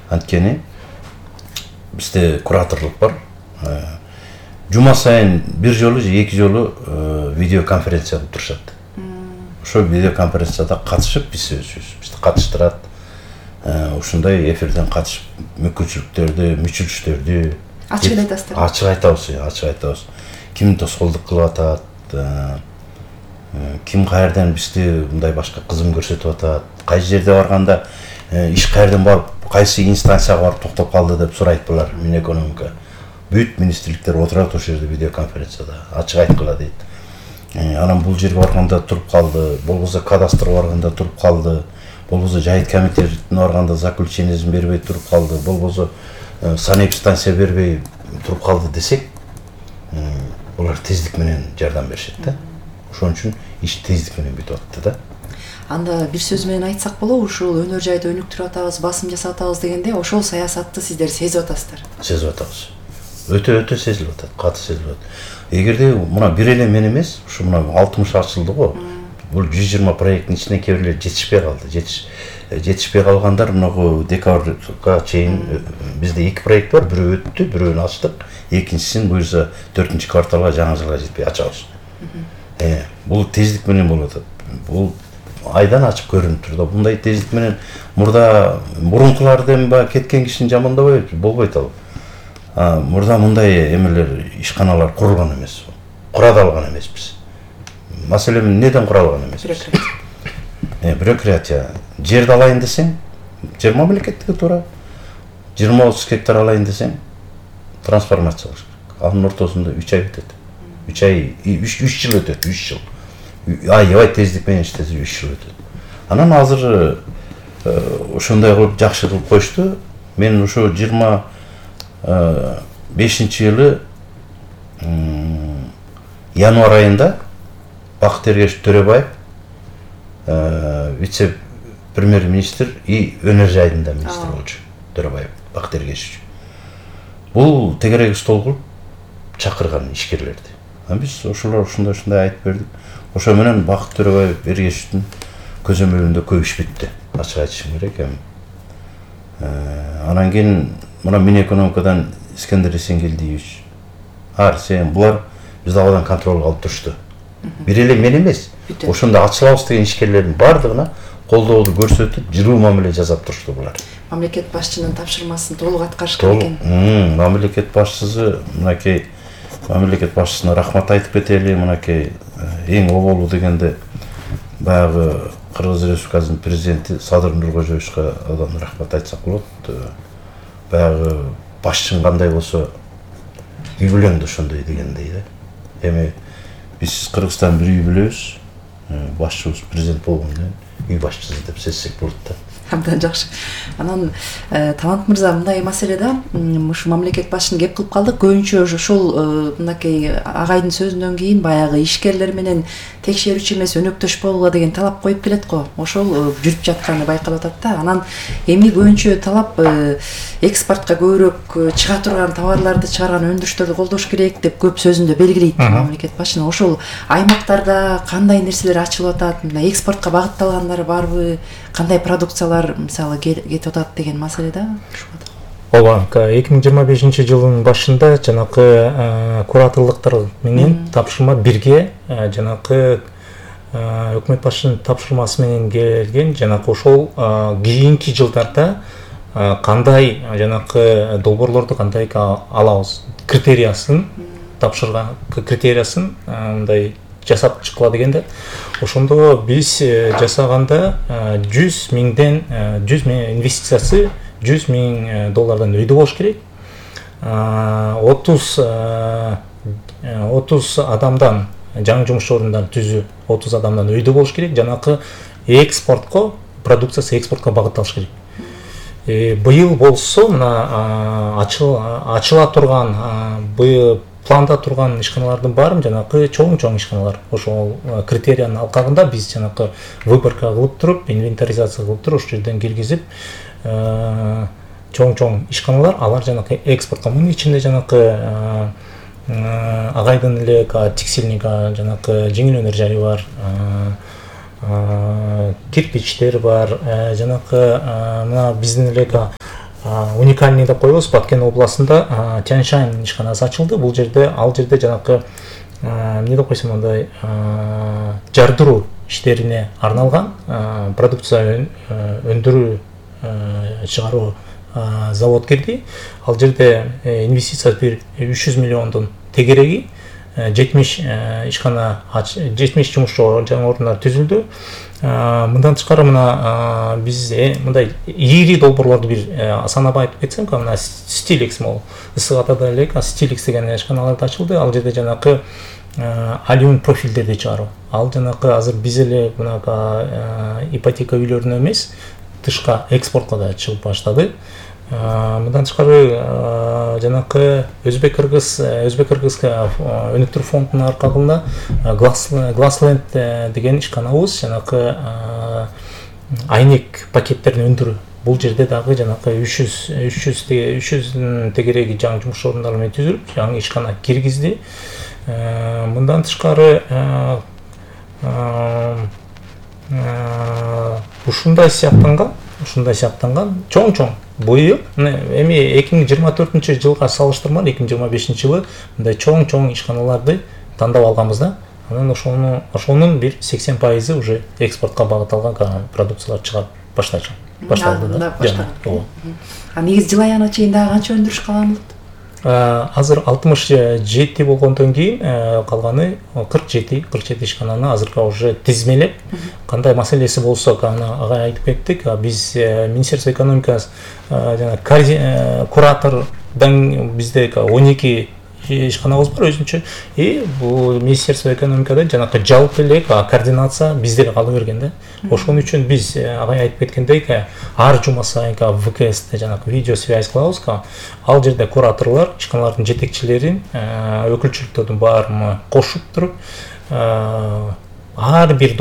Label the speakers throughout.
Speaker 1: Анткени бизде кураторлук бар. Жума сайын бир жолу же эки жолу видео конференция кылып турушат. Ошол видео конференцияда катышып биз өзүбүз бизди катыштырат. Ушундай эфирден катышып мүчүлүштөрдү
Speaker 2: ачык айтасыздар.
Speaker 1: Ачык айтабыз. Ким тоскоолдук кылып атат, ким каерден бизди мындай башка кызым көрсөтүп атат, кайсы жерде барганда иш каерден барып, кайсы инстанцияга барып токтоп калды деп сурайт булар. Минэкономика бүт министрликтер отурат ошол жерде видео конференцияда ачык айткыла дейт. Анан бул жерге барганда туруп калды, болбосо кадастрга барганда туруп калды, болбосо жайыт комитетине барганда заключениесин бербей туруп калды, болбосо санэпстанция бербей туруп калды десек, булар тездик менен жардам беришет да. Ошон үчүн иш тездик менен бүтүп атты да.
Speaker 2: Анда бир сөз менен айтсак болобу, ушул өнөр жайды өнүктүрүп атабыз, басым жасап атабыз дегенде, ошол саясатты сиздер сезип атасыздар.
Speaker 1: Сезип атабыз. Өтө сезилип атат, каты сезилип атат. Эгерде мына бир эле мен эмес, ушу мына 60 ачылды го. Бул 120 проекттин ичине кээ бирлер жетишпей калды. Жетишпей калгандар мына декабрга чейин бизде 2 проект бар, бирөө өттү, бирөөнү ачтык. Экинчисин буюрса 4-кварталга жаңы жылга жетпей ачабыз. Бул тездик менен болуп атат. Бул айдан ачык көрүнүп турду. Мындай тездик менен мурункулардан кеткен кишини жамандабай болбойт ал. Мурда мындай эмелер, ишканалар курулган эмес. Кура да алган эмеспиз. Маселен неден куралган эмес? Бюрократия. Жерди алайын десең, жер мамлекеттике туура. 20-30 гектар алайын десең, трансформация кылыш керек. Анын ортосунда 3 ай өтөт. 3 жыл өтөт, 3 жыл. Аябай тездик менен иштесе 3 жыл өтөт. Анан азыр ошондой кылып жакшы кылып коюшту. Мен ошо 25-жылы январь айында Бакыт Эргешев Төрөбаев вице-премьер-министр и өнөр жайында министр болчу. Төрөбаев Бакыт Эргешев. Бул тегереги стол кылып чакырган ишкерлерди. Биз ошолор ушундай айтып бердик. Ошо менен Бакыт Төрөбаев Эргешевдин көзөмөлүндө көп иш бүттү. Ачык айтышым керек. Анан кийин мына Минэкономикадан Искендер Эсенгелдиевич, Арсен, булар биз дагыдан контролго алып турушту. Бир эле мен эмес, ошондо ачылабыз деген ишкерлердин бардыгына колдоолду көрсөтүп, жылуу мамиле жасап турушту булар.
Speaker 2: Мамлекет башчынын тапшырмасын толук аткарышкан экен.
Speaker 1: Мамлекет башчысы, мынакей мамлекет башчысына рахмат айтып кетели. Мынакей эң оболу дегенде баягы Кыргыз Республикасынын президенти Садыр Нуркожоевичке одан рахмат айтсак болот. Баягы башчың кандай болсо үй бүлөң да ошондой дегендей да. Эми биз Кыргызстан бир үй бүлөбүз, башчыбыз президент болгондон үй башчысы деп сезсек болот да.
Speaker 2: Абдан жакшы. Анан Талант мырза, мындай маселеде ушу мамлекет башчыны кеп кылып калдык. Көбүнчө ошол мынакей агайдын сөзүнөн кийин баягы ишкерлер менен текшерүүчү эмес өнөктөш болгула деген талап коюп келет го. Ошол жүрүп жатканы байкалып атат да. Анан эми көбүнчө талап экспортко көбүрөөк чыга турган товарларды чыгарган өндүрүштөрдү колдош керек деп көп сөзүндө белгилейт мамлекет башчыны. Ошол аймактарда кандай нерселер ачылып атат, мына экспортко багытталгандар барбы, кандай продукциялар мисалы кетип атат деген маселеде.
Speaker 3: Ооба, 2025-жылдын башында жанакы кураторлуктар менен тапшырма бирге жанакы өкмөт башчынын тапшырмасы менен келген жанакы ошол кийинки жылдарда кандай жанакы долбоорлорду кандай алабыз критериясын тапшырган критериясын мындай жасап чыккыла дегенде, ошондо биз жасаганда 100 миңден инвестициясы $100 миң өйдө болуш керек. 30 адамдан жаңы жумуш орундан түзүү 30 адамдан өйдө болуш керек. Жанакы экспортко, продукциясы экспортко багытталыш керек. Быйыл болсо мына ачыла турган быйыл планда турган ишканалардын баарын жанакы чоң ишканалар ошол критериянын алкагында биз жанакы выборка кылып туруп, инвентаризация кылып туруп, ошол жерден киргизип чоң ишканалар, алар жанакы экспортко, мунун ичинде жанакы агайдын эле текстильника, жанакы жеңил өнөр жайы бар, кирпичтер бар, жанакы мына биздин эле уникальный деп коебуз. Баткен областында Тяньшань ишканасы ачылды. Бул жерде жанакы эмне деп койсом андай жардыруу иштерине арналган продукция өндүрүү чыгаруу завод кирди. Ал жерде инвестиция 300 миллиондун тегереги 70 ишкана 70 жумушчу орундар түзүлдү. Мындан тышкары мына биз мындай ири долбоорлорду бир санабай айтып кетсем, мына Stilex могу ысык атада элек Stilex деген ишканаларды ачылды. Ал жерде жанакы алюмин профилдерди чыгаруу. Ал жанакы азыр биз эле мына ипотека үйлөрүнө эмес, тышка экспортко да чыгып баштады. Мындан тышкары жанакы өзбек-кыргыз өнүктүрүү фондунун аркалыгында Glassland деген ишканабыз жанакы айнек пакеттерин өндүрүү. Бул жерде дагы жанакы 300 тегереги жаңы жумуш орундары менен түзүлүп, жаңы ишкана киргизди. Мындан тышкары ушундай сыяктанган чоң быйыл эми 2024 жылга салыштырмалуу 2025 жылы мындай чоң ишканаларды тандап алганбыз да. Анан ошонун бир 80% уже экспортко багытталган продукциялар чыгарып башталды да.
Speaker 2: Негизи жыл аягына чейин дагы канча өндүрүш калган болот?
Speaker 3: Азыр 67 болгондон кийин калганы 47 ишкананы азыркы уже тизмелеп, кандай маселеси болсо ага айтып кеттик. Биз Министерство экономикасы жана куратордон бизде 12 ишканабыз бар өзүнчө. Бул Министерство экономикада жанакы жалпы эле координация бизде кала берген да. Ошон үчүн биз ага айтып кеткендей, ар жума сайын ВКС жанакы видео связь кылабыз. Ал жерде кураторлор ишканалардын жетекчилерин, өкүлчүлүктөрдүн баарын кошуп туруп, ар бир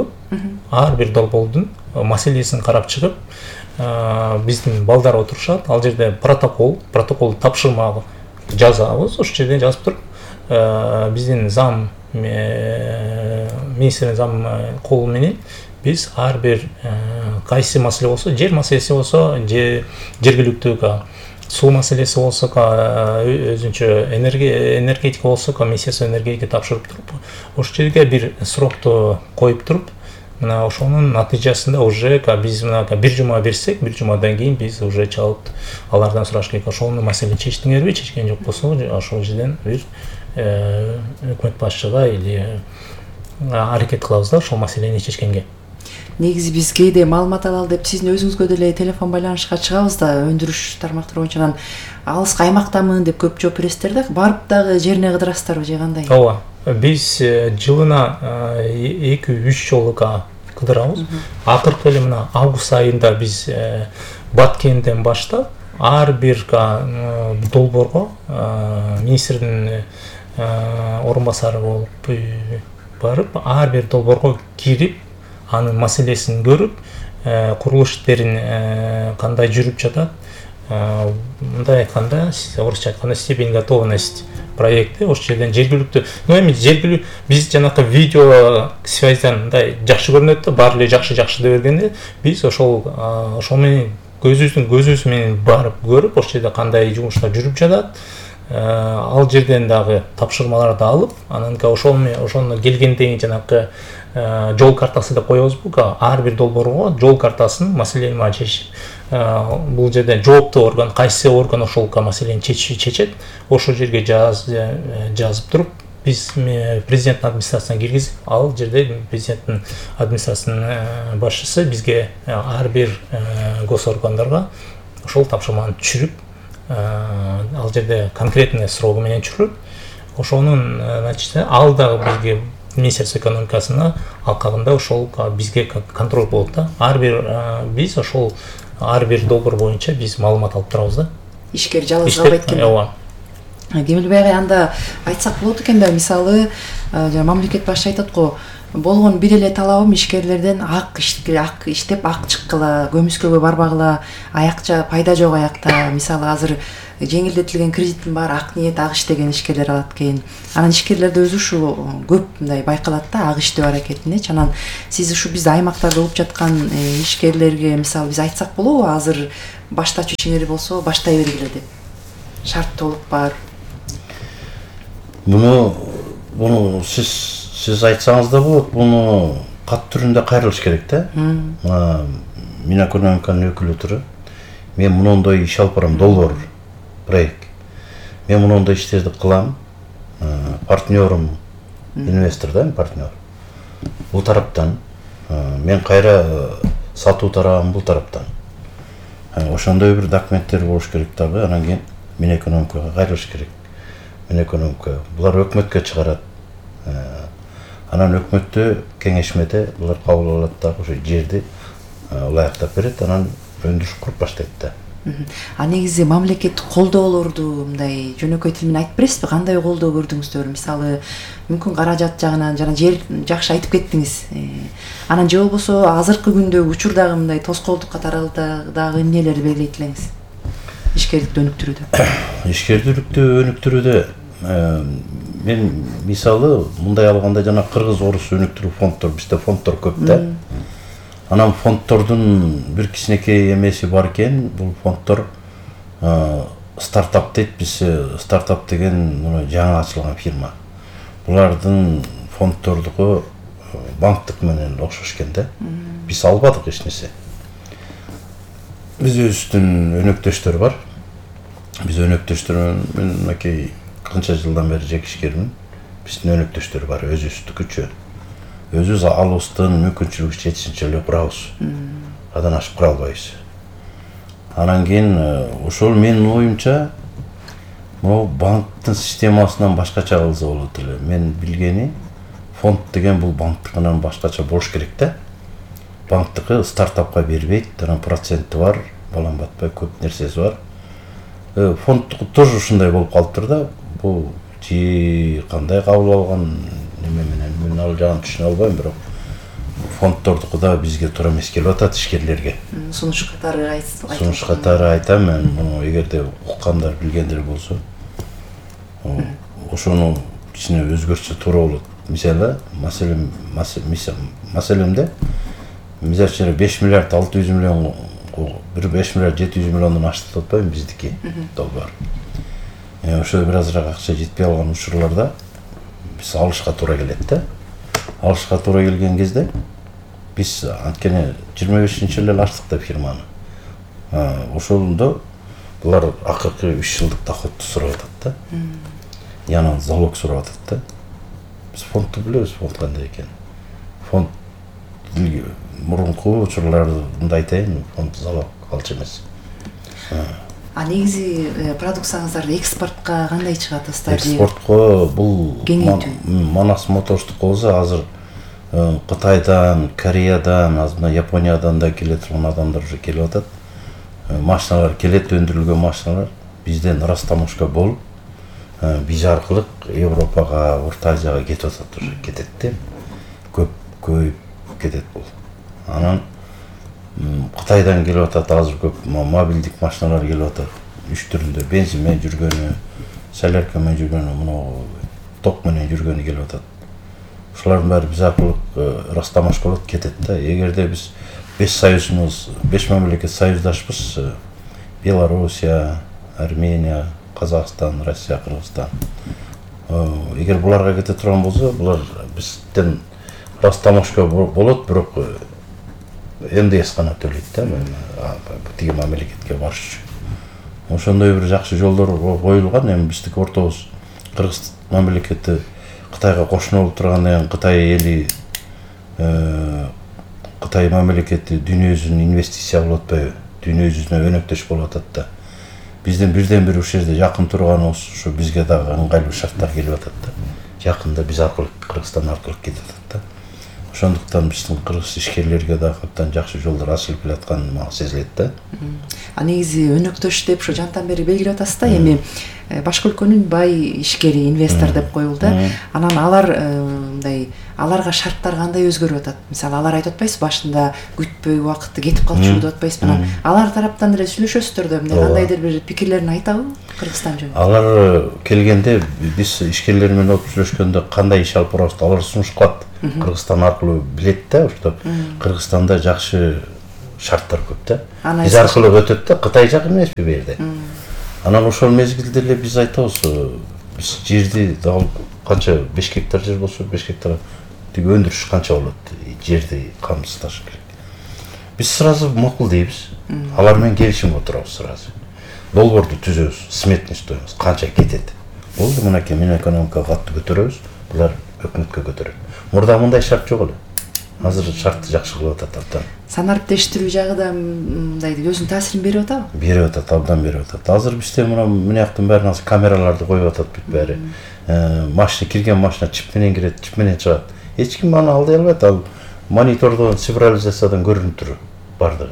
Speaker 3: долбоордун маселесин карап чыгып, биздин балдар отурушат. Ал жерде протокол тапшырмагы жазабыз. Ошол жерден жазып туруп, биздин зам министрдин зам колу менен биз ар бир кайсы маселе болсо, жер маселеси болсо, жергиликтүү суу маселеси болсо, өзүнчө энергетика болсо, Министерство энергетика тапшырып туруп, ошол жерге бир срокту коюп туруп, мына ошонун натыйжасында уже биз мына бир жума берсек, бир жумадан кийин биз уже чалып алардан сураш керек. Ошонун маселени чечтиңерби, чечкен жок болсо, ошол жерден бир өкмөт башчыга или аракет кылабыз да ошол маселени чечкенге.
Speaker 2: Негизи биз кээде маалымат алалы деп сиздин өзүңүзгө деле телефон байланышка чыгабыз да, өндүрүш тармактары боюнча. Анан алыска аймактамын деп көп жооп бересиздер да, барып дагы жерине кыдырасыздарбы же кандай?
Speaker 3: Ооба. Биз жылына 2-3 жолу кыдырабыз. Акыркы эле мына август айында биз Баткенден баштап ар бир долбоорго министрдин орун басары болуп барып, ар бир долбоорго кирип, анын маселесин көрүп, курулуш иштерин кандай жүрүп жатат, мындай айтканда, орусча айтканда степень готовности проекти, ошол жерден жергиликтүү, эми биз жанакы видео связьдан мындай жакшы көрүнөт да, баары эле жакшы деп бергенде, биз ошол менен көзүбүз менен барып көрүп, ошол жерде кандай жумуштар жүрүп жатат, ал жерден дагы тапшырмаларды алып, анан ошону келгенден кийин жанакы жол картасы деп коебузбу, ар бир долбоорго жол картасын маселени чечип, бул жерде жооптуу орган, кайсы орган ошол маселени чечет, ошол жерге жазып туруп, биз президенттин администрациясына киргизип, ал жерде президенттин администрациясынын башчысы бизге ар бир госоргандарга ошол тапшырманы түшүрүп, ал жерде конкретный срогу менен түшүрүп, ошонун натыйжасында ал дагы бизге Министерство экономикасына алкагында ошол бизге контроль болот да. Биз ошол ар бир долбоор боюнча биз маалымат алып турабыз да.
Speaker 2: Ишкер жалгыз калбайт экен.
Speaker 3: Ооба.
Speaker 2: Кемелбай ага анда айтсак болот экен да, мисалы, жана мамлекет башчы айтат го, болгон бир эле талабым ишкерлерден ак иштеп ак чыккыла, көмүскөгө барбагыла, аякча пайда жок аякта. Мисалы азыр жеңилдетилген кредиттин баары ак ниет, ак иш деген ишкерлер алат экен. Анан ишкерлерде өзү ушул көп мындай байкалат да, ак иштөө аракетинечи. Анан сиз ушу биз аймактарда болуп жаткан ишкерлерге мисалы биз айтсак болобу, азыр баштачу ишиңер болсо баштай бергиле деп. Шарт толук бар.
Speaker 1: Буну сиз айтсаңыз да болот. Буну кат түрүндө кайрылыш керек да. Минэкономиканын өкүлү туру. Мен мындай иш алып барам, доллар проект. Мен мындай иштерди кылам. Партнерым, инвестор да, партнер. Бул тараптан. Мен кайра сатуу тарабым бул тараптан. Ошондой бир документтер болуш керек дагы. Анан кийин Минэкономикага кайрылыш керек. Минэкономика. Булар өкмөткө чыгарат. Анан өкмөттө кеңешмеде булар кабыл алат дагы, ошо жерди ылайыктап берет, анан өндүрүш куруп баштайт да.
Speaker 2: А негизи мамлекеттик колдоолорду мындай жөнөкөй тил менен айтып бересизби? Кандай колдоо көрдүңүздөр? Мисалы, мүмкүн каражат жагынан жана жер жакшы айтып кеттиңиз. Анан же болбосо азыркы күндөгү учурдагы мындай тоскоолдук катарындагы эмнелерди белгилейт элеңиз? Ишкерликти өнүктүрүүдө.
Speaker 1: Ишкерликти өнүктүрүүдө мен мисалы мындай алганда жана кыргыз орус өнүктүрүү фонддор, бизде фонддор көп да. Анан фонддордун бир кичинекей эмеси бар экен. Бул фонддор стартап дейт. Биз стартап деген жаңа ачылган фирма. Булардын фонддордугу банктык менен окшош экен да. Биз албадык эч нерсе. Биз өзүбүздүн өнөктөштөр бар. Биз өнөктөштөр мен макей канча жылдан бери жекишкермин. Биздин өнөктөштөр бар, өзүбүздүкүчө. Өзүбүз алыбыздын мүмкүнчүлүгү жетишинче эле курабыз. Адан ашып кура албайбыз. Анан кийин ошол менин оюмча могу банктын системасынан башкача кылса болот эле. Мен билгени фонд деген бул банктыкынан башкача болуш керек да. Банктыкы стартапка бербейт, анан проценти бар, балам батпай көп нерсеси бар. Фондтуку тоже ушундай болуп калыптыр да. Бул жи кандай кабыл алган неме менен мен ал жагын түшүнө албайм, бирок фонддордуку да бизге туура эмес келип атат ишкерлерге.
Speaker 2: Сунуш катары айтсыз.
Speaker 1: Сунуш катары айтам мен, муну эгерде уккандар, билгендер болсо, ошону кичине өзгөртсө туура болот. Мисалы, маселемде мисалы 5 миллиард 600 миллион, бир 5 миллиард 700 миллиондон ашты деп атпайбы биздики доллар. Ошо бир азыраак акча жетпей алган учурларда биз алышка туура келет да. Алышка туура келген кезде биз анткени 25-жылы ачтык да фирманы. Ошондо булар акыркы 3 жылдык доходду сурап атат да. Яна залог сурап атат да. Биз фондду билебиз, фонд кандай экен. Фонд мурунку учурларда айтайын, фонд залог алчу эмес.
Speaker 2: А негизи продукцияңыздар экспортко кандай чыгатасыздар?
Speaker 1: Экспортко бул Манас Моторстук болсо азыр Кытайдан, Кореядан, азыр Япониядан да келе турган адамдар уже келип атат. Машиналар келет, өндүрүлгөн машиналар бизден растамушка болуп, биз аркылуу Европага, Орто Азияга кетип атат, уже кетет да. Көп кетет бул. Анан Кытайдан келип атат, азыр көп мобилдик машиналар келип атат. 3 түрүндө бензин менен жүргөнү, солярка менен жүргөнү, муну ток менен жүргөнү келип атат. Ушулардын баары биз аркылуу растамаш болот, кетет да. Эгерде биз 5 союзубуз, 5 мамлекет союздашпыз, Белоруссия, Армения, Казакстан, Россия, Кыргызстан. Эгер буларга кете турган болсо, булар бизден растамашка болот, бирок НДС гана төлөйт да, тиги мамлекетке барыш үчүн. Ошондой бир жакшы жолдор коюлган. Эми биздики ортобуз Кыргыз мамлекети Кытайга кошуна болуп тургандан кийин Кытай мамлекети дүйнө жүзүнө инвестиция кылып атпайбы? Дүйнө жүзүнө өнөктөш болуп атат да. Биздин бирден бир ушул жерде жакын турганыбыз ушу бизге дагы ыңгайлуу шарттар келип атат да. Жакында биз аркылуу Кыргызстан аркылуу кетип атат да. Ошондуктан биздин кыргыз ишкерлерге дагы абдан жакшы жолдор ачылып келатканы мага сезилет да.
Speaker 2: А негизи өнөктөш деп ушу жантан бери белгилеп атасыз да, эми башка өлкөнүн бай ишкери, инвестор деп коюлду да. Анан алар мындай аларга шарттар кандай өзгөрүп атат? Мисалы, алар айтып атпайсызбы башында күтпөй убакытты кетип калчу деп атпайсызбы? Алар тараптан деле сүйлөшөсүздөр да, мындай кандайдыр бир пикирлерин айтабы Кыргызстан жөнүндө?
Speaker 1: Алар келгенде биз ишкерлер менен отуруп сүйлөшкөндө кандай иш алып барабыз, алар сунуш кылат. Кыргызстан аркылуу билет да, ошто Кыргызстанда жакшы шарттар көп да. Биз аркылуу өтөт да, Кытай жак эмеспи бу жерде. Анан ошол мезгилде эле биз айтабыз, биз жерди канча 5 гектар жер болсо 5 гектар тиги өндүрүш канча болот, жерди камсыздаш керек. Биз сразу макул дейбиз. Алар менен келишимге отурабыз сразу. Долбоорду түзөбүз, сметный стоимость канча кетет. Болду, мынакей мен экономикага катты көтөрөбүз, булар өкмөткө көтөрөт. Мурда мындай шарт жок эле. Азыр шартты жакшы кылып атат абдан.
Speaker 2: Санариптештирүү жагы да мындай өзүнүн таасирин берип атабы?
Speaker 1: Берип атат, абдан берип атат. Азыр бизде мына мынаяктын баарына камераларды коюп атат бүт баары. Машина кирген машина чип менен кирет, чип менен чыгат. Эч ким аны алдай албайт, ал монитордон, цифрализациядан көрүнүп туруп бардыгы.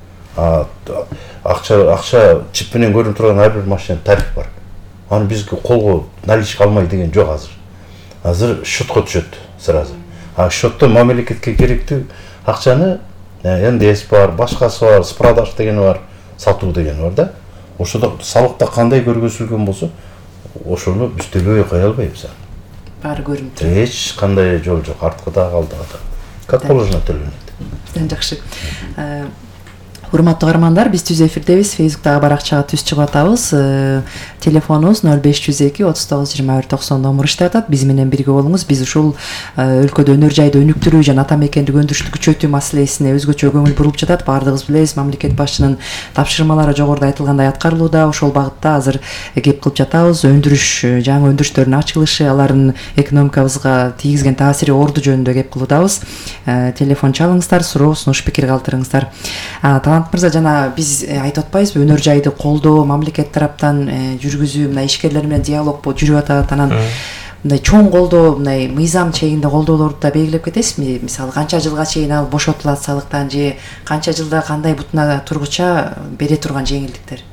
Speaker 1: Акча чип менен көрүнүп турган ар бир машинанын тарифи бар. Аны бизге колго наличка алмай деген жок азыр. Азыр счетко түшөт сразу. Счеттон мамлекетке керектүү акчаны НДС бар, башкасы бар, спродаж деген бар, сатуу деген бар да. Ошодо салыкта кандай көргөзүлгөн болсо, ошону биз төлөбөй кое албайбыз.
Speaker 2: Баары көрүнүп турат.
Speaker 1: Эч кандай жол жок, арткыда калдыгы. Как положено төлөнөт.
Speaker 2: Абдан жакшы. Урматтуу каармандар, биз түз эфирдебиз. Фейсбуктагы баракчага түз чыгып атабыз. Телефонубуз 0502 39 21 90 номер иштеп атат. Биз менен бирге болуңуз. Биз ушул өлкөдө өнөр жайды өнүктүрүү жана ата мекенди өндүрүштү күчөтүү маселесине өзгөчө көңүл бурулуп жатат. Баардыгыбыз билебиз, мамлекет башчынын тапшырмалары жогоруда айтылгандай аткарылууда. Ошол багытта азыр кеп кылып жатабыз. Өндүрүш, жаңы өндүрүштөрдүн ачылышы, алардын экономикабызга тийгизген таасири орду жөнүндө кеп кылып атабыз. Телефон чалыңыздар, суроо, сунуш, пикир калтырыңыздар. Мырза, жана биз айтып атпайбызбы, өнөр жайды колдоо, мамлекет тараптан жүргүзүү, мына ишкерлер менен диалог жүрүп атат, анан мындай чоң колдоо, мындай мыйзам чегинде колдоолорду да белгилеп кетесизби? Мисалы, канча жылга чейин ал бошотулат салыктан же канча жылда кандай бутуна тургуча бере турган жеңилдиктер?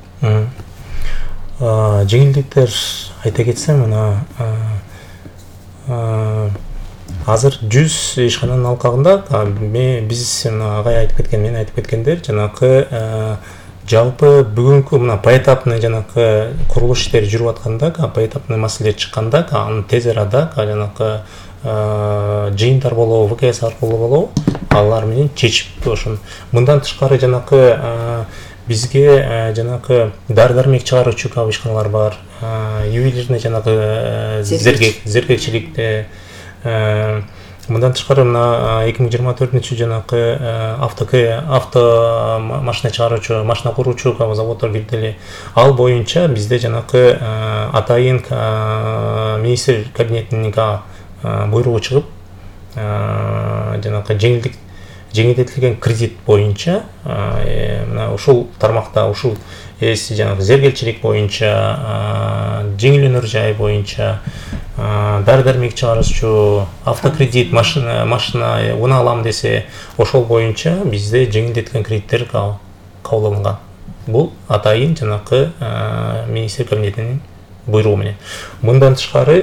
Speaker 3: Жеңилдиктер айта кетсем, мына азыр 100 ишкананын алкагында биз агай айтып кеткен, мен айтып кеткендер жанакы жалпы бүгүнкү мына поэтапный жанакы курулуш иштери жүрүп атканда, поэтапный маселе чыкканда, аны тез арада жанакы жыйындар болобу, ВКС аркылуу болобу, алар менен чечип ошон. Мындан тышкары жанакы бизге жанакы дар-дармек чыгаруучу ишканалар бар, ювелирный жанакы зергекчиликте. Мындан тышкары мына 2024 жанакы авто машина чыгаруучу, машина куруучу заводдор кирдили. Ал боюнча бизде жанакы атайын министр кабинетинин буйругу чыгып, жанакы жеңилдетилген кредит боюнча мына ушул тармакта, ушул жанакы зергелчилик боюнча, жеңил өнөр жай боюнча, дар-дармек чыгаруучу, автокредит, машина уна алам десе, ошол боюнча бизде жеңилдетилген кредиттер кабыл алынган. Бул атайын жанакы министр кабинетинин буйругу менен. Мындан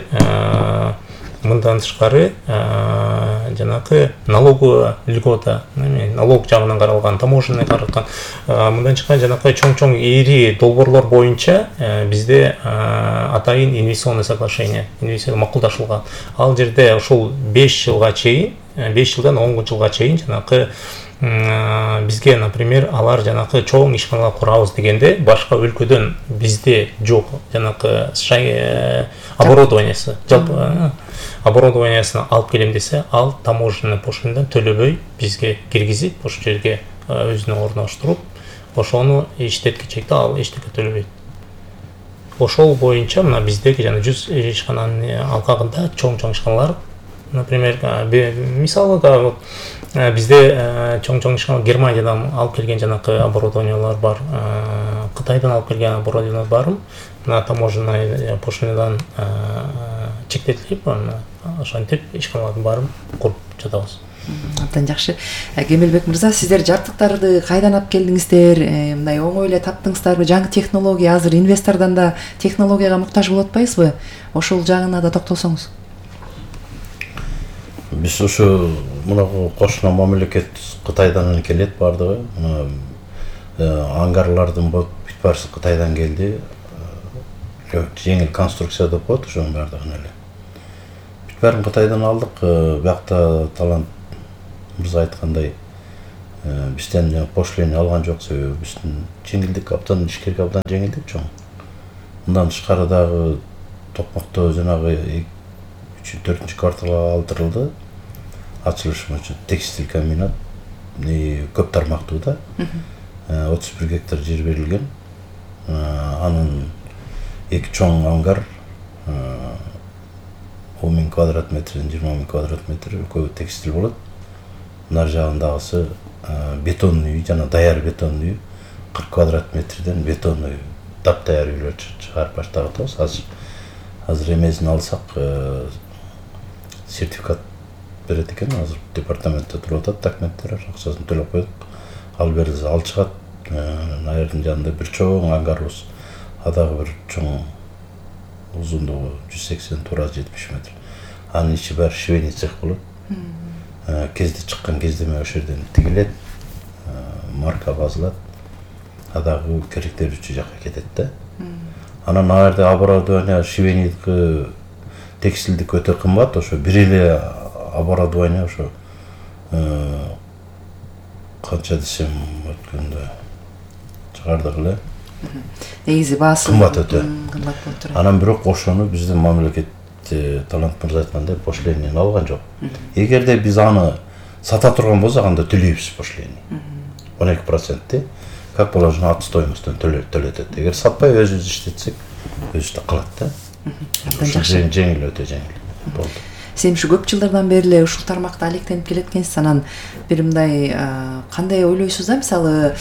Speaker 3: тышкары жанакы налоговая льгота, налог жагынан каралган, таможенный каралган, мындан тышкары жанакы чоң ири долбоорлор боюнча бизде атайын инвестиционный соглашение, макулдашылган. Ал жерде ошол 5 жылга чейин, 5 жылдан 10 жылга чейин жанакы бизге, например, алар жанакы чоң ишканалар курабыз дегенде, башка өлкөдөн бизде жок жанакы оборудованиясы, жалпы оборудованиясын алып келем десе, ал таможенный пошлинадан төлөбөй бизге киргизип, ошол жерге өзүнө орноштуруп, ошону иштеткичекте ал эчтеке төлөбөйт. Ошол боюнча мына биздеги жана 100 ишкананын алкагында чоң ишканалар, например, мисалы бизде чоң ишканалар Германиядан алып келген жанакы оборудованиялар бар, Кытайдан алып келген оборудованиялар бар, мына таможенный пошлинадан чектетилип, ошентип ишканалардын баарын куруп жатабыз.
Speaker 2: Абдан жакшы. Кемелбек мырза, сиздер жабдыктарды кайдан алып келдиңиздер? Мындай оңой эле таптыңыздарбы? Жаңы технология, азыр инвестордон да технологияга муктаж болуп атпайсызбы? Ошол жагына да токтолсоңуз.
Speaker 1: Биз ушу мунагу кошуна мамлекет Кытайдан келет бардыгы. Ангарлардын бүт барысы Кытайдан келди. Жеңил конструкция деп коет ошонун бардыгын эле. Бүт баарын Кытайдан алдык. Биякта Талант мырза айткандай бизден пошление алган жок, себеби биздин жеңилдик абдан, ишкерге абдан жеңилдик чоң. Мындан тышкары дагы Токмокто жанагы 3-4 кварталга алдырылды. Ачылыш үчүн текстиль комбинат көп тармактуу да. 31 гектар жер берилген. Анын эки чоң ангар 10.000 квадрат метрден 20.000 квадрат метр экөө текстиль болот. Нар жагындагысы бетонный үй, жана даяр бетонный үй 40 квадрат метрден бетонный таптаяр үйлөр чыгарып баштагатабыз. Азыр эмесин алсак сертификат берет экен. Азыр департаментте туруп атат, документтер акчасын төлөп койдук. Ал берилсе ал чыгат. Аердин жанында бир чоң ангарыбыз. Адагы бир чоң узундугу 180 туура 70 метр. Анын ичи баары швейный цех болот. Кезде чыккан кездеме ошол жерден тигилет, марка басылат. Адагы керектер үчү жакка кетет да. Анан аерде оборудование швейный текстилдик өтө кымбат. Ошо бир эле оборудование ошо канча десем өткөндө чыгардык эле.
Speaker 2: Негизи баасы
Speaker 1: кымбат өтө.
Speaker 2: Кымбат болуп турат.
Speaker 1: Анан бирок ошону биздин мамлекет Талант мырза айткандай пошление алган жок. Эгерде биз аны сата турган болсок, анда төлөйбүз пошление. 12%. Как положено от стоимости төлөтөт. Эгер сатпай өзүбүз иштетсек, өзүбүздө калат да. Жеңил өтө жеңил болду.
Speaker 2: Сен ушу көп жылдардан бери эле ушул тармакта алектенип келет экенсиз. Анан бир мындай кандай ойлойсуз да, мисалы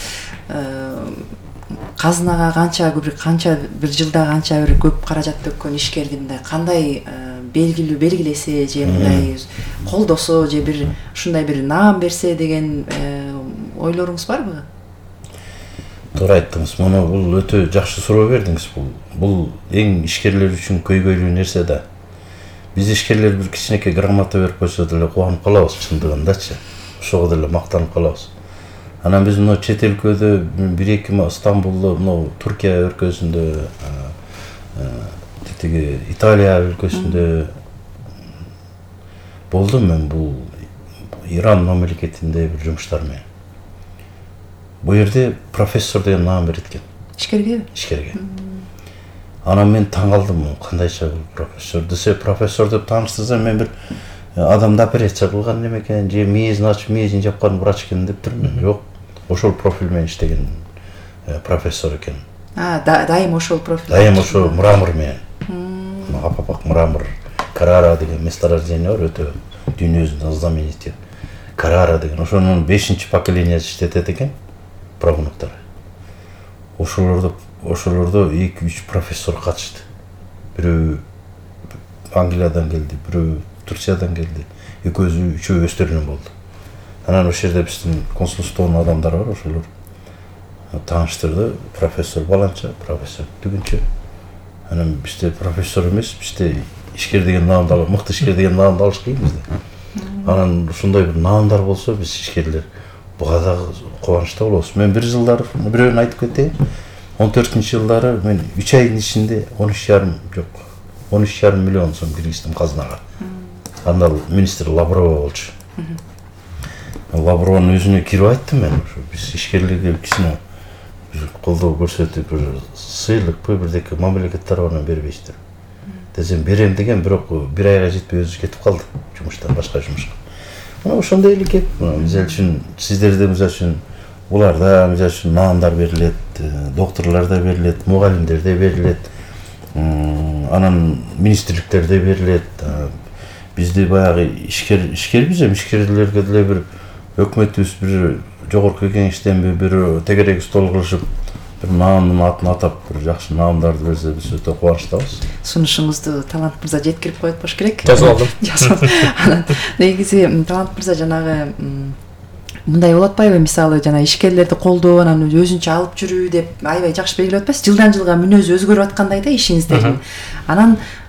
Speaker 2: казынага канча бир жылда канча бир көп каражат төккөн ишкерди мындай кандай белгилесе же мындай колдосо же бир ушундай бир наам берсе деген ойлоруңуз барбы?
Speaker 1: Туура айттыңыз. Муну бул өтө жакшы суроо бердиңиз. Бул эң ишкерлер үчүн көйгөйлүү нерсе да. Биз ишкерлер бир кичинекей грамота берип койсо деле кубанып калабыз, чындыгындачы. Ошого деле мактанып калабыз. Анан биз мына чет өлкөдө 1-2 Стамбулдо, мына Туркия өлкөсүндө, тиги Италия өлкөсүндө болдум мен. Бул Иран мамлекетинде бир жумуштар менен. Бу жерде профессор деген наам берет экен.
Speaker 2: Ишкерге?
Speaker 1: Ишкерге. Анан мен таң калдым, кандайча профессор десе, профессор деп тааныштырсам, мен бир адамды операция кылган немекен, же мээзин ачып, мээзин жапкан врач экен деп турмун. Жок, ошол профиль менен иштеген профессор экен.
Speaker 2: Дайым ошол профиль.
Speaker 1: Дайым ошол мрамор менен. Апапак мрамор, Карара деген месторождение бар, өтө дүйнөбүздүн знаменитый. Карара деген ошонун 5-чи поколениясы иштетет экен, прогноктор. Ошолордо 2-3 профессор катышты. Бирөө Англиядан келди, бирөө Турциядан келди. Үчөө өздөрүнөн болду. Анан ошол жерде биздин консулствонун адамдары бар, ошолор тааныштырды. Профессор баланча, профессор түгүнчө. Анан бизде профессор эмес, бизде ишкер деген наамды алып, мыкты ишкер деген наамды алыш кыйын бизде. Анан ушундай бир наамдар болсо, биз ишкерлер буга дагы кубанычта болобуз. Мен бир жылдар бирөөнү айтып кетейин. 14-жылдары мен 3 айдын ичинде 13,5 миллион сом киргиздим казынага. Анда министр Лаврова болчу. Лаврованын өзүнө кирип айттым мен, ушу биз ишкерлерге кичине колдоо көрсөтүп, бир сыйлыкпы бирдеке мамлекет тарабынан бербейсиздер. Десем берем деген, бирок бир айга жетпей өзү кетип калды жумуштан башка жумушка. Мына ошондой эле кеп, мисалы үчүн сиздерде мисалы үчүн буларда мисалы үчүн наамдар берилет, докторлордо берилет, мугалимдерде берилет, анан министрликтерде берилет. Бизде баягы ишкербиз, ишкерлерге деле бир өкмөтүбүз бир жогорку кеңештен бир тегерек стол кылышып, бир наамдын атын атап, бир жакшы наамдарды берсе, биз өтө кубанычтабыз.
Speaker 2: Сунушуңузду Талант мырза жеткирип коет болуш керек.
Speaker 3: Жазып алдым.
Speaker 2: Анан негизи Талант мырза жанагы мындай болуп атпайбы, мисалы жана ишкерлерди колдоо, анан өзүнчө алып жүрүү деп аябай жакшы белгилеп атпайсыз? Жылдан жылга мүнөзү өзгөрүп аткандай да ишиңиздердин. Анан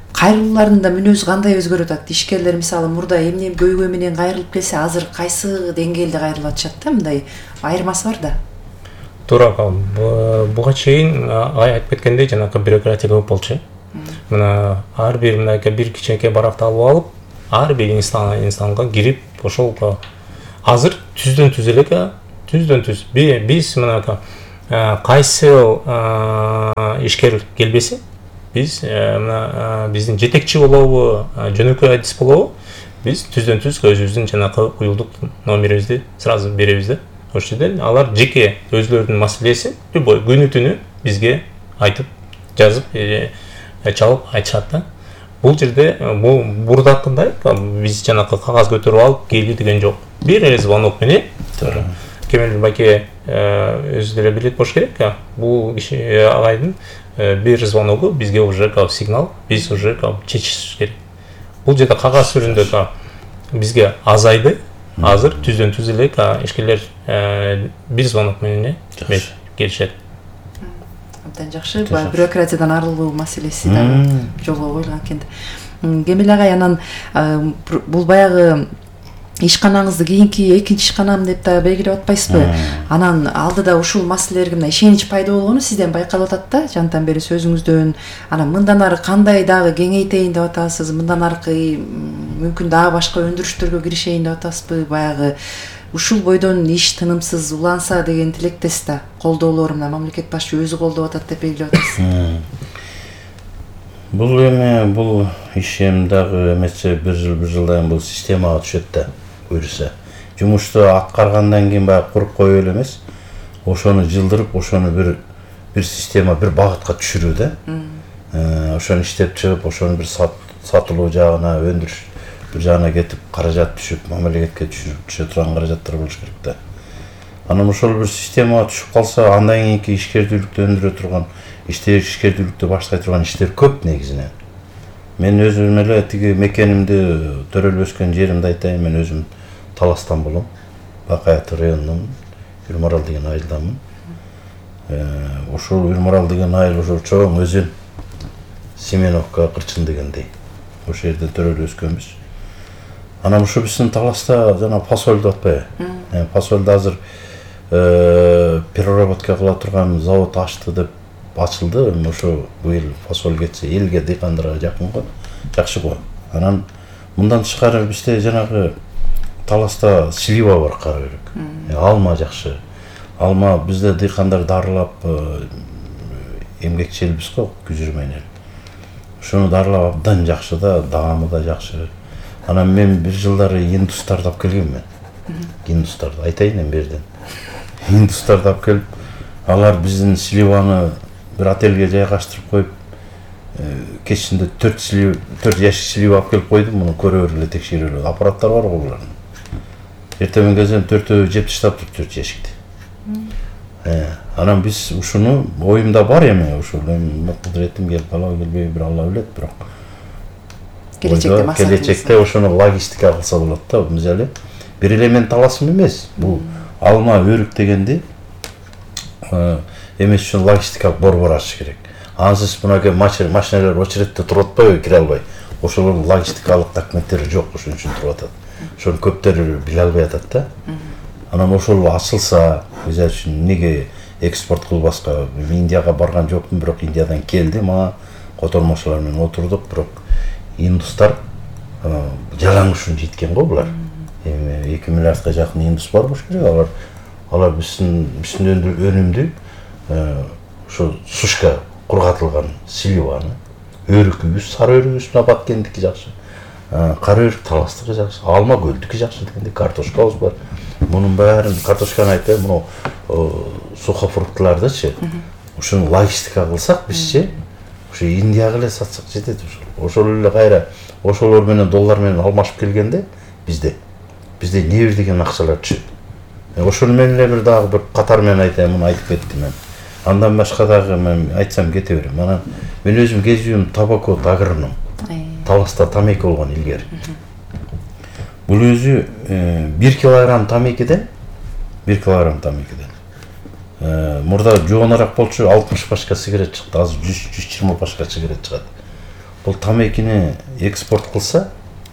Speaker 2: кайрылуулардын да мүнөзү кандай өзгөрүп атат? Ишкерлер мисалы мурда эмне көйгөй менен кайрылып келсе, азыр кайсы деңгээлде кайрылып атышат да? Мындай айырмасы бар да.
Speaker 3: Туура. Буга чейин айтып кеткендей жанагы бюрократия көп болчу. Мына ар бир мынакей бир кичинекей баракты алып алып, ар бир инстанга кирип, ошол азыр түздөн түз эле, түздөн түз. Биз мынакей кайсы ишкер келбесе, биз мына биздин жетекчи болобу, жөнөкөй адис болобу, биз түздөн түз өзүбүздүн жанагы уюлдук номерибизди сразу беребиз да. Ошол жерден алар жеке өзлөрүнүн маселесин любой күнү түнү бизге айтып, жазып, чалып айтышат да. Бул жерде бурдакындай биз жанагы кагаз көтөрүп алып келүү деген жок. Бир эле звонок менен Кемел байке өзү деле билет болуш керек. Бул киши агайдын бир звоногу бизге уже сигнал, биз уже чечишибиз керек. Бул жерде кагаз түрүндө бизге азайды. Азыр түздөн түз эле ишкерлер бир звонок менен келишет.
Speaker 2: Абдан жакшы. Бюрократиядан арылуу маселеси да жолго коюлган экен. Кемел агай, анан бул баягы ишканаңызды кийинки экинчи ишканам деп да белгилеп атпайсызбы? Анан алдыда ушул маселелерге мына ишенич пайда болгону сизден байкалып атат да, жантан бери сөзүңүздөн. Анан мындан ары кандай дагы кеңейтейин деп атасыз? Мындан аркы мүмкүн дагы башка өндүрүштөргө киришейин деп атасызбы? Баягы ушул бойдон иш тынымсыз уланса деген тилектес да. Колдоолор мына мамлекет башчы өзү колдоп атат деп белгилеп атасыз.
Speaker 1: Бул иш дагы эмесе бир жылдан бул системага түшөт да. Буюрса жумушту аткаргандан кийин баягы куруп коюу эле эмес, ошону жылдырып, ошону бир система, бир багытка түшүрүү да. Ошону иштеп чыгып, ошону бир сатылуу жагына, өндүрүш бир жагына кетип, каражат түшүп, мамлекетке түшө турган каражаттар болуш керек да. Анан ошол бир системага түшүп калса, андан кийинки ишкердүүлүктү өндүрө турган, ишкердүүлүктү баштай турган иштер көп негизинен. Мен өзүм эле тиги мекенимди, төрөлүп өскөн жеримди айтайын, мен өзүм Таластан болом. Бакаят районунун Үрмарал деген айылдамын. Ошол Үрмарал деген айыл ошол чоң өзүн Семеновка кырчын дегендей. Ошол жерде төрөлүп өскөнбүз. Анан ушу биздин Таласта жана фасоль деп атпайбы? Фасольдо азыр переработка кыла турган завод ачты деп ачылды. Ошо быйыл фасоль кетсе элге, дыйкандарга жакын го, жакшы го. Анан мындан тышкары бизде жанагы Таласта слива бар, кара өрүк. Алма жакшы. Алма бизде дыйкандар дарылап эмгекчилбиз го, күзүрмөнөн. Ошону дарылап абдан жакшы да, даамы да жакшы. Анан мен бир жылдары индустарды алып келгенмин. Индустарды айтайын эми берден. Индустарды алып келип, алар биздин сливаны бир отельге жайгаштырып коюп, кечинде 4 ящик слива алып келип койдум, муну көрө бергиле, текшере бергиле. Аппараттар бар го булардын. Эртең кезен 4 жеп таштаптыр 4 ящикти. Анан биз ушуну оюмда бар эми, ушул эми кудуретим келип калабы келбейби бир Алла билет, бирок келечекте ошону логистика кылса болот да. Биз эле бир элемент аласым эмес. Бул алма, өрүк дегенди эмес үчүн логистикалык борбор ачыш керек. Ансыз мынакей машиналар очередте туруп атпайбы, кире албай. Ошолордун логистикалык документтери жок, ошон үчүн туруп атат. Ошону көптөр биле албай атат да. Анан ошол ачылса, биз үчүн неге экспорт кылбаска? Индияга барган жокмун, бирок Индиядан келди, мага котормочулар менен отурдук, бирок индустар жалаң ушун жеткен го булар. 2 миллиардга жакын индус бар болуш керек. Алар биздин өнүмдү ошо сушка кургатылган сливаны, өрүкүбүз, сары өрүкүбүз Баткендики жакшы. Кара өрүк Таластыкы жакшы, алма Көлдүкү жакшы дегенде, картошкабыз бар. Мунун баарын картошканы айтпайм, муну сухофруктлардычы, ушуну логистика кылсак бизче, ошо Индияга эле сатсак жетет ошол. Ошол эле кайра ошолор менен доллар менен алмашып келгенде бизде не деген акчалар түшөт. Ошону менен эле бир дагы бир катар менен айтайын, муну айтып кеттим мен. Андан башка дагы мен айтсам кете берем. Анан мен өзүм кезүүм табако агроном. Таласта тамеки болгон илгери. Бул өзү 1 килограмм тамекиден мурда жоонораак болчу, 60 пачка сигарет чыкты, азыр 100-120 пачка сигарет чыгат. бул тамекини экспорт кылса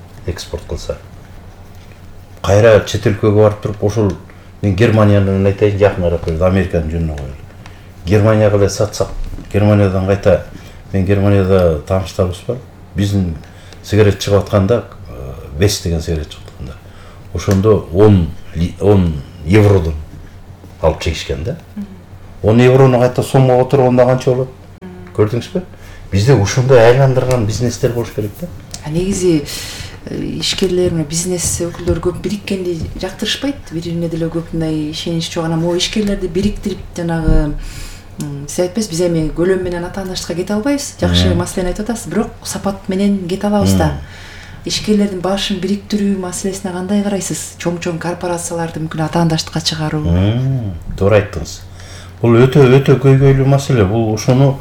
Speaker 1: кайра чет өлкөгө барып туруп ошол мен Германияны айтайын, жакын арада Американын жөнүнө коелу. Германияга эле сатсак, Германиядан кайта мен Германияда тааныштарыбыз бар. Биздин сигарет чыгып атканда, Вест деген сигарет чыгып атканда, ошондо 10 евродон алып чегишкен да. 10 еврону кайта сомго отурганда канча болот? Көрдүңүзбү? Бизде ушундай айландырган бизнестер болуш керек да.
Speaker 2: Негизи ишкерлер, бизнес өкүлдөрү көп бириккенди жактырышпайт. Бирине деле көп мындай ишенич жок. Анан могу ишкерлерди бириктирип жанагы сиз айтпайсыз, биз эми көлөм менен атаандаштыкка кете албайбыз. Жакшы маселени айтып атасыз, бирок сапат менен кете алабыз да. Ишкерлердин башын бириктирүү маселесине кандай карайсыз? Чоң корпорацияларды мүмкүн атаандаштыкка чыгаруу.
Speaker 1: Туура айттыңыз. Бул өтө көйгөйлүү маселе. Бул ушуну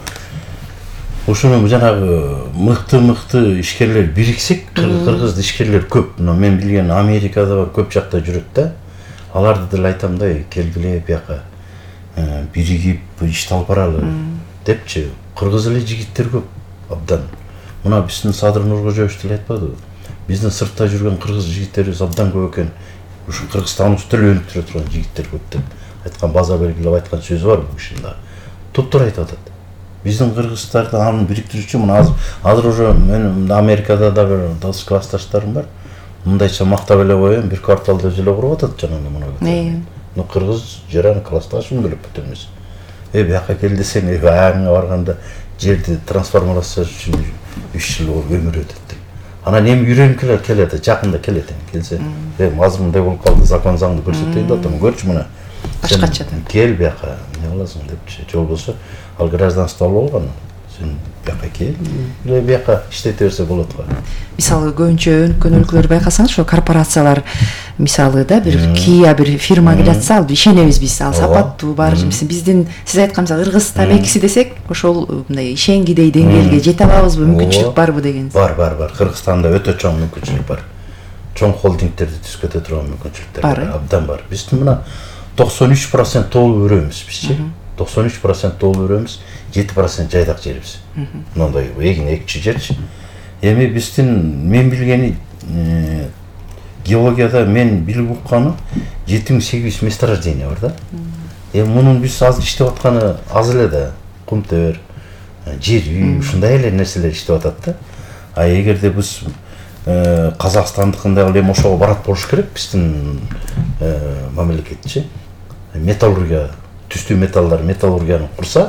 Speaker 1: жанагы мыкты ишкерлер бириксек, кыргыз ишкерлер көп. Мен билген Америкада бар, көп жакта жүрөт да. Аларды деле айтам да, келгиле бияка биригип ишти алып баралы депчи. Кыргыз эле жигиттер көп абдан. Мына биздин Садыр Нуркожоевич деле айтпадыбы? Биздин сыртта жүргөн кыргыз жигиттерибиз абдан көп экен. Ушу Кыргызстаныбызды эле өнүктүрө турган жигиттер көп деп айткан, база белгилеп айткан сөзү бар бул кишинин да. Туптура айтып атат. Биздин кыргыздарды аны бириктирүүчү мына азыр уже мен Америкада да бир дос классташтарым бар. Мындайча мактап эле коеюн, бир кварталды өзү эле куруп атат жанагы мына. Кыргыз жаран классташым келип бүтөмүз. Бияка кел десең, аңга барганда жерди трансформация үчүн 3 жыл өмүр өтөт деп. Анан эми үйрөнүп келет, жакында келет келсе. Азыр мындай болуп калды, закон заңды көрсөтөйүн деп атам. Көрчү мына.
Speaker 2: Башкача да.
Speaker 1: Кел бияка, эмне кыласың депчи. Жол болсо, ал гражданство алып алган. Сен бияка кел, бияка иштете берсе болот го. Мисалы
Speaker 2: көбүнчө өнүккөн өлкөлөр байкасаңыз, ошо корпорациялар мисалы да бир Kia бир фирма келатса, ал ишенебиз биз, ал сапаттуу бар. Биздин сиз айткан мисалы Кыргыз тамекиси десек, ошол мындай ишенгидей деңгээлге жете алабызбы, мүмкүнчүлүк барбы деген.
Speaker 1: Бар. Кыргызстанда өтө чоң мүмкүнчүлүк бар. Чоң холдингтерди түзүп кете турган мүмкүнчүлүктөр бар, абдан бар. Биздин мына 93% толуп өрөбүз бизчи. 93% толуп өрөбүз, 7% жайдак жерибиз. Мындай эгин экчи жерчи. Эми биздин мен билгени геологияда мен билип укканы 7800 месторождение бар да. Эми мунун биз азыр иштеп атканы аз эле да. Кумтөр, жер үй, ушундай эле нерселер иштеп атат да. А эгерде биз Казакстандыкындай эми ошого барат болуш керек биздин мамлекетчи. Металлургия, түстүү металлургияны курса,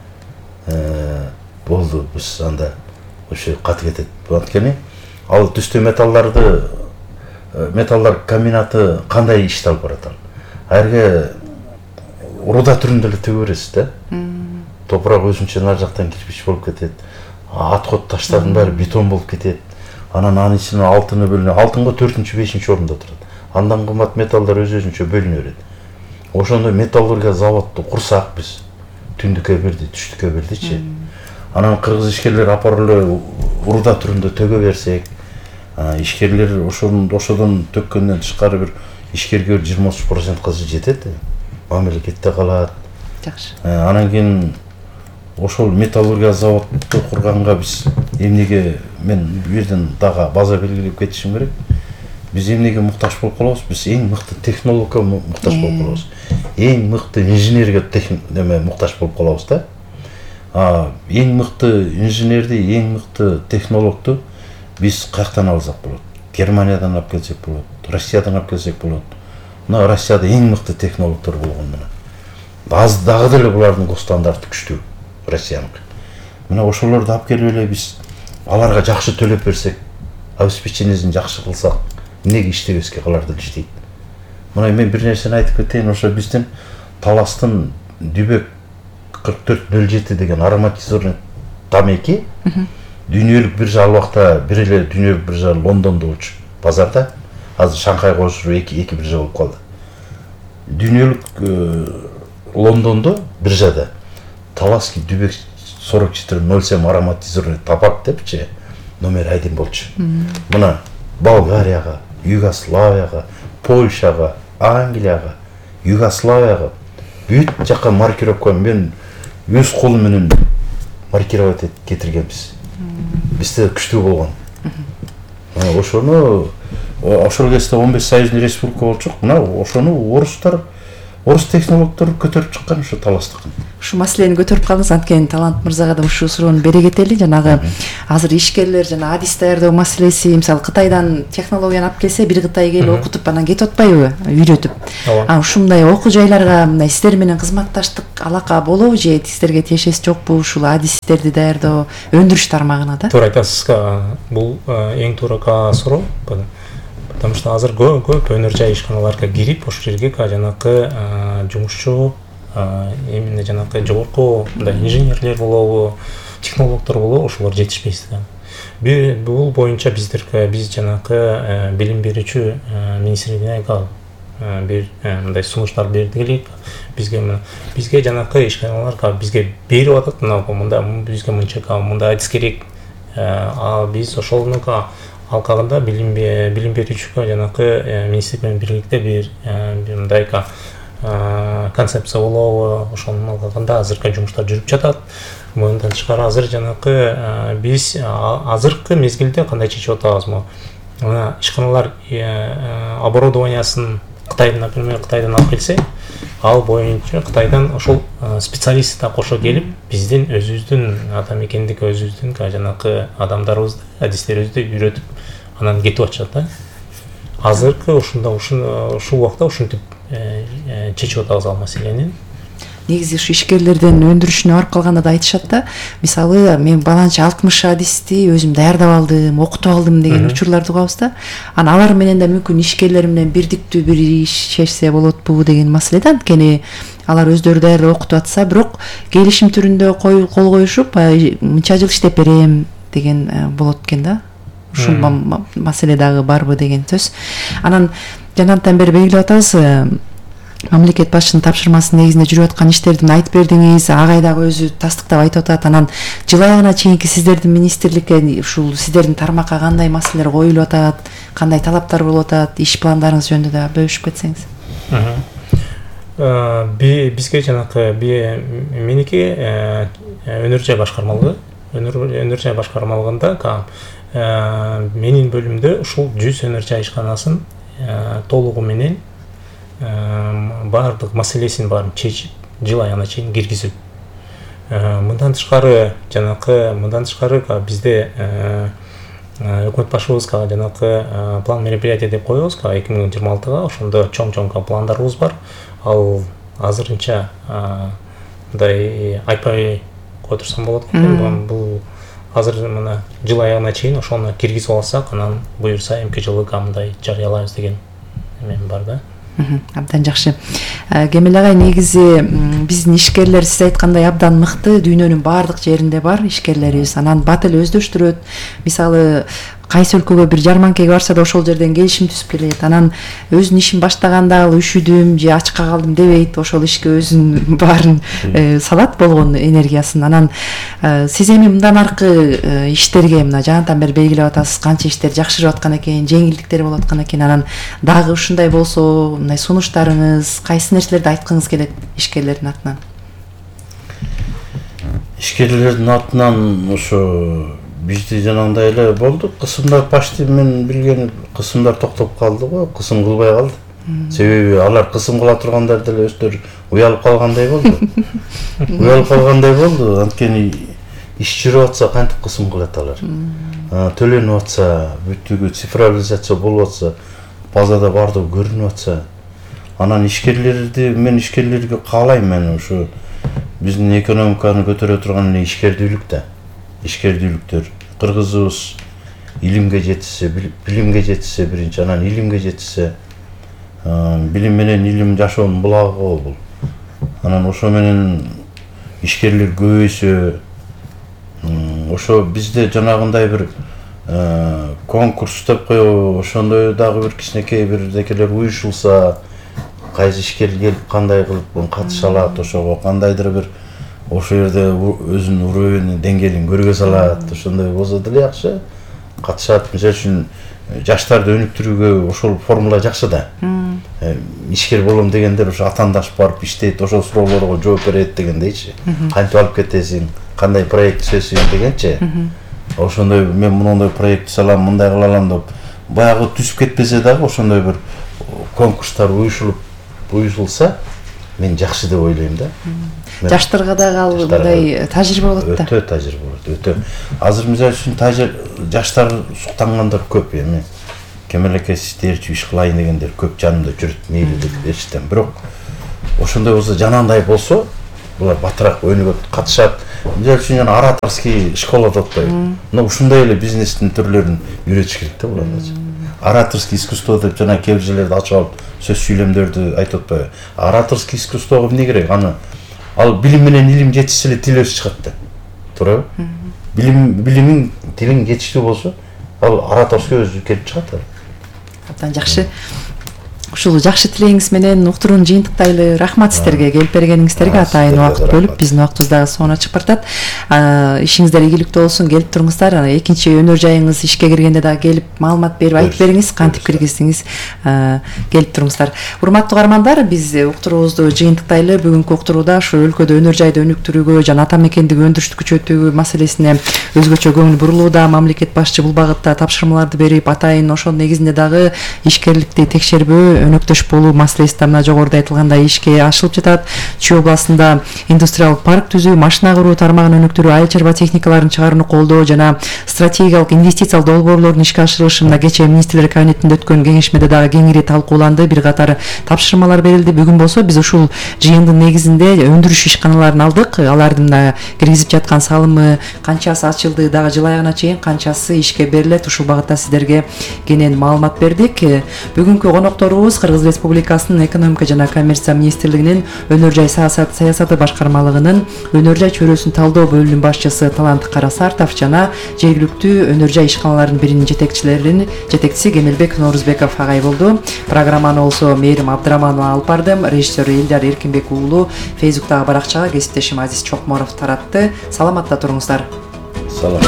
Speaker 1: болду, биз анда ошо каты кетет. Анткени ал түстүү металлдар комбинаты кандай ишти алып барат ал? Айрге руда түрүндө эле төгө бересиз да. Топурак өзүнчө нар жактан кирпич болуп кетет. Отход таштардын баары бетон болуп кетет. Анан анын ичинен алтыны бөлүнөт. Алтынга 4-5 орунда турат. Андан кымбат металлдар өзүнчө бөлүнө берет. Ошондой металлургия заводду курсак биз, түндүккө бирди, түштүккө бирдичи. Анан кыргыз ишкерлер апарып эле руда түрүндө төгө берсек, ишкерлер ошодон төккөндөн тышкары бир ишкерге 20-30% кызы жетет, мамлекетте калат.
Speaker 2: Жакшы.
Speaker 1: Анан кийин ошол металлургия заводду курганга биз эмнеге, мен бул жерден дагы база белгилеп кетишим керек. Биз эмнеге муктаж болуп калабыз? Биз эң мыкты технологко муктаж болуп калабыз. Эң мыкты инженерге муктаж болуп калабыз да. Эң мыкты инженерди, эң мыкты технологду биз каяктан алсак болот? Германиядан алып келсек болот, Россиядан алып келсек болот. Мына Россияда эң мыкты технологдор болгон мына. Аз дагы деле булардын госстандарты күчтүү, Россияныкы. Мына ошолорду алып келип эле биз аларга жакшы төлөп берсек, обеспечениесин жакшы кылсак, эмнеге иштебеске, алар деле иштейт. Мына мен бир нерсени айтып кетейин, ошо биздин Таластын Дүбөк 4407 деген ароматизированный тамеки дүйнөлүк биржа ал убакта бир эле дүйнөлүк биржа Лондондо болчу базарда. Азыр Шанхайга кошулуп эки биржа болуп калды. Дүйнөлүк Лондондо биржада Таласский Дүбөк 4407 ароматизированный табак депчи номер 1 болчу. Мына Болгарияга, Югославияга, Польшага, Англияга, Югославияга бүт жака маркировка мен өз колум менен маркировать кетиргенбиз. бизде күчтүү болгон. Ошону ошол кезде 15 союзный республика болчук. Мына ошону орус технологдор көтөрүп чыккан ушу таластыкын.
Speaker 2: Ушу маселени көтөрүп калдыңыз. Анткени Талант мырзага да ушул суроону бере кетели. Жанагы азыр ишкерлер жана адис даярдоо маселеси, мисалы Кытайдан технологияны алып келсе, бир Кытай келип окутуп анан кетип атпайбы, үйрөтүп. Ушундай окуу жайларга мындай сиздер менен кызматташтык алака болобу же сиздерге тиешеси жокпу ушул адистерди даярдоо өндүрүш тармагына да?
Speaker 3: Туура айтасыз. Бул эң туура суроо. Потому что азыр көп өнөр жай ишканаларга кирип, ошол жерге жанакы жумушчу, именно жанакы жогорку инженерлер болобу, технологдор болобу, ошолор жетишпейт. Бул боюнча биз жанакы билим берүүчү министрлигине бир мындай сунуштар бердик элек. Бизге жанакы ишканаларга бизге берип атат, мында бизге мынча адис керек. Биз ошону алкагында билим берүүчүгө жанакы министрлик менен бирликте бир мындай концепция болобу, ошонун алкагында азыркы жумуштар жүрүп жатат. Мындан тышкары азыр жанакы биз азыркы мезгилде кандай чечип атабыз? Мына ишканалар оборудованиясын Кытайдан алып келсе, ал боюнча Кытайдан ошол специалист кошо келип, биздин өзүбүздүн ата мекендик өзүбүздүн жанакы адамдарыбызды, адистерибизди үйрөтүп анан кетип атышат да. Азыркы ушул убакта ушинтип чечип атабыз ал маселени.
Speaker 2: Негизи ушу ишкерлердин өндүрүшүнө барып калганда да айтышат да, мисалы мен баланча 60 адисти өзүм даярдап алдым, окутуп алдым деген учурларды угабыз да. Анан алар менен да мүмкүн ишкерлер менен бирдиктүү бир иш чечсе болотпу деген маселе да. Анткени алар өздөрү даярдап окутуп атса, бирок келишим түрүндө кол коюшуп, мынча жыл иштеп берем деген болот экен да. Ушул маселе дагы барбы деген сөз. Анан жанатан бери белгилеп атабыз, мамлекет башчынын тапшырмасынын негизинде жүрүп аткан иштердин айтып бердиңиз, агай дагы өзү тастыктап айтып атат. Анан жыл айына чейинки сиздердин министрликке ушул сиздердин тармакка кандай маселелер коюлуп атат, кандай талаптар болуп атат, иш пландарыңыз жөнүндө да бөлүшүп кетсеңиз.
Speaker 3: Бизге жанакы меники өнөр жай башкармалыгы, өнөр жай башкармалыгында менин бөлүмдө ушул 100 өнөр жай ишканасын толугу менен бардык маселесин баарын чечип, жыл айына чейин киргизип. Мындан тышкары бизде өкмөт башыбызга жанакы план мероприятия деп коебуз 2026-га. Ошондо чоң пландарыбыз бар. Ал азырынча мындай айтпай отурсам болот экен. Бул азыр мына жыл аягына чейин ошону киргизип алсак, анан буюрса эмки жылы мындай жарыялайбыз деген эмен бар да.
Speaker 2: Абдан жакшы. Кемел агай, негизи биздин ишкерлер сиз айткандай абдан мыкты, дүйнөнүн баардык жеринде бар ишкерлерибиз. Анан бат эле өздөштүрөт. Мисалы кайсы өлкөгө бир жарманкеге барса да ошол жерден келишим түзүп келет. Анан өзүнүн ишин баштаганда ал үшүдүм же ачка калдым дебейт, ошол ишке өзүнүн баарын салат болгон энергиясын. Анан сиз эми мындан аркы иштерге мына жанатан бери белгилеп атасыз, канча иштер жакшырып аткан экен, жеңилдиктер болуп аткан экен. Анан дагы ушундай болсо, мындай сунуштарыңыз, кайсы нерселерди айткыңыз келет ишкерлердин атынан?
Speaker 1: Ишкерлердин атынан ошо бизде жанагындай эле болду. Кысымдар почти мен билген кысымдар токтоп калды го, кысым кылбай калды. Себеби алар кысым кыла тургандар деле өздөрү уялып калгандай болду. Анткени иш жүрүп атса кантип кысым кылат алар. Төлөнүп атса, бүттүгү цифровизация болуп атса, базада бардыгы көрүнүп атса, анан мен ишкерлерге каалайм, мен ушу биздин экономиканы көтөрө турган эле ишкердүүлүк да. Ишкердүүлүктөр кыргызыбыз илимге жетишсе, билимге жетишсе биринчи, анан илимге жетишсе, билим менен илим жашоонун булагы бул. Анан ошо менен ишкерлер көбөйсө, ошо бизде жанагындай бир конкурс деп коебу, ошондой дагы бир кичинекей бирдекелер уюшулса, кайсы ишкер келип кандай кылып катыша алат, ошого кандайдыр бир ошол жерде өзүнүн уровень деңгээлин көргө салат, ошондой болсо деле жакшы. Катышат, мисалы үчүн жаштарды өнүктүрүүгө ошол формула жакшы да. Ишкер болом дегендер ошо атаандашып барып иштейт, ошол суроолорго жооп берет дегендейчи. Кантип алып кетесиң, кандай проект түзөсүң дегенчи. ошондой мен мондой проект салам, мындай кыла алам деп баягы түсүп кетпесе дагы ошондой бир конкурстар уюшулса мен жакшы деп ойлойм да.
Speaker 2: Жаштарга дагы ал мындай тажрыйба болот да.
Speaker 1: Өтө тажрыйба болот, өтө. Азыр мисалы үчүн жаштар суктангандар көп эми. Кемелеке сиздерчи иш кылайын дегендер көп жанымда жүрөт, мейли деп эчтем. Бирок ошондой болсо, жанагындай болсо, булар батыраак өнүгөт, катышат. Мисалы үчүн жана ораторский школа деп атпайбы. Мына ушундай эле бизнестин түрлөрүн үйрөтүш керек да буларга. Ораторский искусство деп жана кээ бир жерлерде ачып алып сөз сүйлөмдөрдү айтып атпайбы. Ораторский искусствого эмне керек? Аны ал билим менен илим жетишсе эле тил өсүп чыгат да. Туурабы? Билимиң, тилиң жетиштүү болсо, ал ораторский өзү келип чыгат.
Speaker 2: Абдан жакшы. Ушул жакшы тилегиңиз менен уктурууну жыйынтыктайлы. Рахмат сиздерге, келип бергениңиздерге атайын убакыт бөлүп, биздин убактыбыз дагы соңуна чыгып баратат. Ишиңиздер ийгиликтүү болсун, келип туруңуздар. Экинчи өнөр жайыңыз ишке киргенде дагы келип маалымат берип айтып бериңиз, кантип киргиздиңиз, келип туруңуздар. Урматтуу каармандар, биз уктуруубузду жыйынтыктайлы. Бүгүнкү уктурууда ушу өлкөдө өнөр жайды өнүктүрүүгө жана ата мекендиги өндүрүштү күчөтүүгө маселесине өзгөчө көңүл бурулууда. Мамлекет башчы бул багытта тапшырмаларды берип, атайын ошонун негизинде дагы ишкерликти текшербөө, өнөктөш болуу маселеси да мына жогоруда айтылгандай ишке ашылып жатат. Чүй областында индустриалдык парк түзүү, машина куруу тармагын өнүктүрүү, айыл чарба техникаларын чыгарууну колдоо жана стратегиялык инвестициялык долбоорлордун ишке ашырылышы мына кечээ министрлер кабинетинде өткөн кеңешмеде дагы кеңири талкууланды. Бир катар тапшырмалар берилди. Бүгүн болсо биз ушул жыйындын негизинде өндүрүш ишканаларын алдык. Алардын киргизип жаткан салымы канчасы ачылды, дагы жыл аягына чейин канчасы ишке берилет, ушул багытта сиздерге кенен маалымат бердик. Бүгүнкү конокторубуз Кыргыз Республикасынын экономика жана коммерция министрлигинин өнөр жай саясаты башкармалыгынын өнөр жай чөйрөсүн талдоо бөлүмүнүн башчысы Талант Карасартов жана жергиликтүү өнөр жай ишканаларынын биринин жетекчиси Кемелбек Норузбеков агай болду. Программаны болсо Мээрим Абдыраманова алып бардым. Режиссер Элдар Эркинбек уулу Фейсбуктагы баракчага кесиптешим Азиз Чокморов таратты. Саламатта туруңуздар.
Speaker 1: Салам.